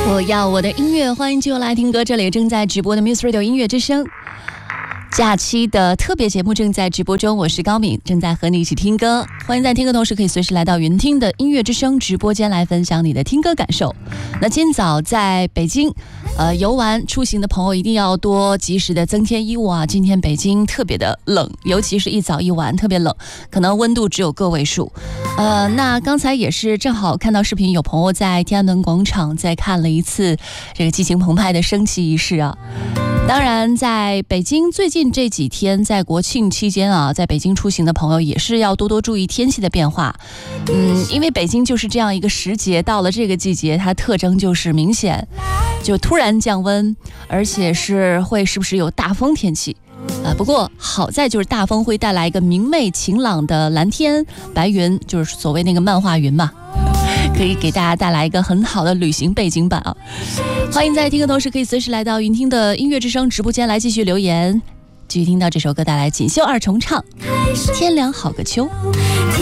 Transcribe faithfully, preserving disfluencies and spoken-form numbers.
我要我的音乐，欢迎继续来听歌，这里正在直播的 Muse Radio 音乐之声。假期的特别节目正在直播中，我是高敏，正在和你一起听歌。欢迎在听歌同时可以随时来到云听的音乐之声直播间来分享你的听歌感受。那今早在北京呃，游玩出行的朋友一定要多及时的增添衣物啊！今天北京特别的冷，尤其是一早一晚特别冷，可能温度只有个位数。呃，那刚才也是正好看到视频，有朋友在天安门广场再看了一次这个激情澎湃的升旗仪式啊。当然，在北京最近这几天，在国庆期间啊，在北京出行的朋友也是要多多注意天气的变化。嗯，因为北京就是这样一个时节，到了这个季节，它特征就是明显，就突然降温，而且是会时不时有大风天气。啊，不过好在就是大风会带来一个明媚晴朗的蓝天白云，就是所谓那个漫画云嘛。可以给大家带来一个很好的旅行背景板啊！欢迎在听歌同时可以随时来到云听的音乐之声直播间来继续留言，继续听到这首歌带来锦绣二重唱《天凉好个秋》。